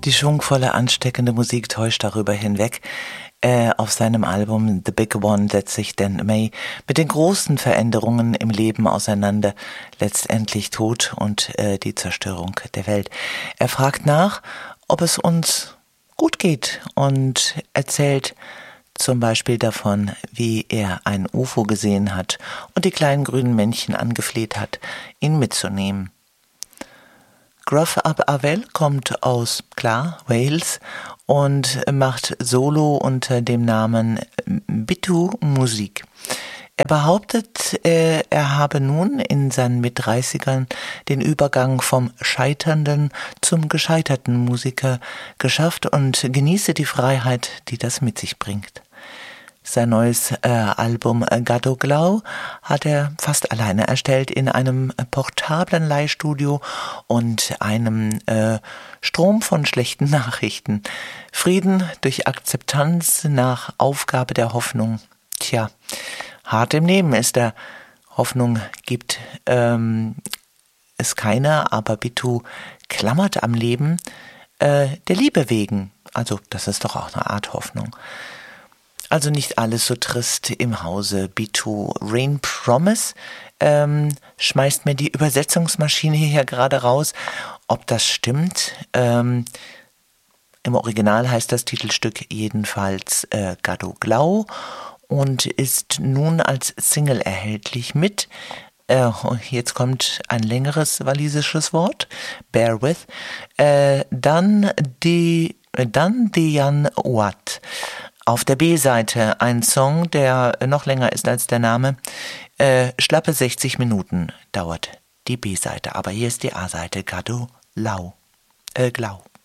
Die schwungvolle, ansteckende Musik täuscht darüber hinweg. Auf seinem Album The Big One setzt sich Dan May mit den großen Veränderungen im Leben auseinander, letztendlich Tod und die Zerstörung der Welt. Er fragt nach, ob es uns gut geht und erzählt zum Beispiel davon, wie er ein UFO gesehen hat und die kleinen grünen Männchen angefleht hat, ihn mitzunehmen. Gruff Ab Avel kommt aus, klar, Wales und macht Solo unter dem Namen Bitu Musik. Er behauptet, er habe nun in seinen Mit-30ern den Übergang vom scheiternden zum gescheiterten Musiker geschafft und genieße die Freiheit, die das mit sich bringt. Sein neues Album Gado Glau hat er fast alleine erstellt in einem portablen Leihstudio und einem Strom von schlechten Nachrichten. Frieden durch Akzeptanz nach Aufgabe der Hoffnung. Tja, hart im Leben ist er. Hoffnung gibt es keine, aber Bitu klammert am Leben der Liebe wegen. Also das ist doch auch eine Art Hoffnung. Also nicht alles so trist im Hause Bitu. Rain Promise schmeißt mir die Übersetzungsmaschine hier gerade raus. Ob das stimmt? Im Original heißt das Titelstück jedenfalls Gado Glau und ist nun als Single erhältlich mit, jetzt kommt ein längeres walisisches Wort, bear with, dann Dian Wat. Auf der B-Seite ein Song, der noch länger ist als der Name. Schlappe 60 Minuten dauert die B-Seite. Aber hier ist die A-Seite, Gado Glau.